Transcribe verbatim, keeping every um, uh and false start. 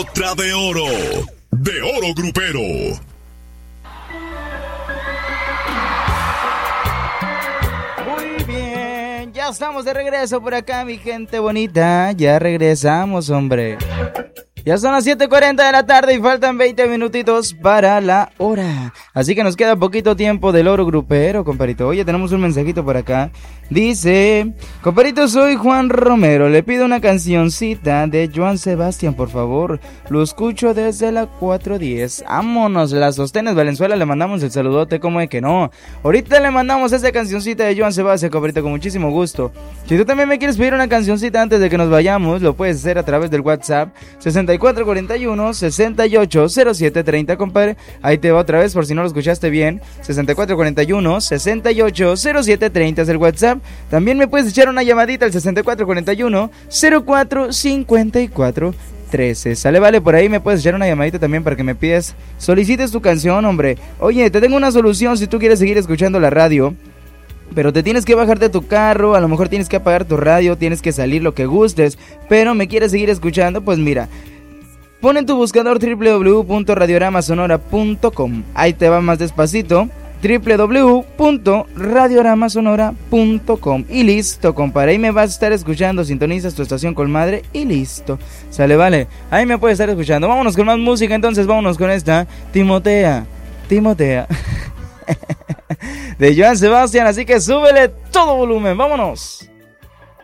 Otra de oro, de oro grupero. Muy bien, ya estamos de regreso por acá, mi gente bonita. Ya regresamos, hombre. Ya son las siete cuarenta de la tarde y faltan veinte minutitos para la hora. Así que nos queda poquito tiempo del oro grupero, comparito. Oye, tenemos un mensajito por acá. Dice: comparito, soy Juan Romero. Le pido una cancioncita de Joan Sebastián, por favor. Lo escucho desde la cuatro diez. Vámonos, las Sostenes Valenzuela. Le mandamos el saludote, como de que no. Ahorita le mandamos esa cancioncita de Joan Sebastián, comparito, con muchísimo gusto. Si tú también me quieres pedir una cancioncita antes de que nos vayamos, lo puedes hacer a través del WhatsApp sesenta y cuatro cuarenta y uno, sesenta y ocho cero siete treinta, compadre. Ahí te va otra vez por si no lo escuchaste bien. sesenta y cuatro cuarenta y uno, sesenta y ocho cero siete treinta es el WhatsApp. También me puedes echar una llamadita al sesenta y cuatro cuarenta y uno, cero cuatro cincuenta y cuatro trece. Sale, vale, por ahí me puedes echar una llamadita también para que me pidas, solicites tu canción, hombre. Oye, te tengo una solución si tú quieres seguir escuchando la radio, pero te tienes que bajar de tu carro, a lo mejor tienes que apagar tu radio, tienes que salir, lo que gustes, pero me quieres seguir escuchando, pues mira, pon en tu buscador doble u doble u doble u punto radiorama sonora punto com. Ahí te va más despacito. doble u doble u doble u punto radiorama sonora punto com. Y listo, compadre. Ahí me vas a estar escuchando. Sintonizas tu estación con madre y listo. Sale, vale. Ahí me puedes estar escuchando. Vámonos con más música. Entonces, vámonos con esta. Timotea. Timotea. De Joan Sebastián. Así que súbele todo volumen. Vámonos.